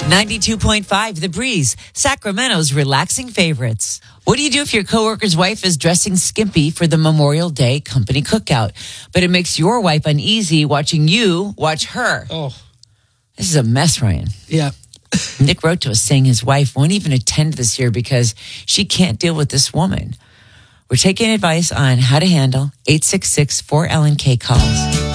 92.5 The Breeze, Sacramento's relaxing favorites. What do you do if your coworker's wife is dressing skimpy for the Memorial Day company cookout, but it makes your wife uneasy watching you watch her? Oh. This is a mess, Ryan. Yeah. Nick wrote to us saying his wife won't even attend this year because she can't deal with this woman. We're taking advice on how to handle 866-4LNK calls.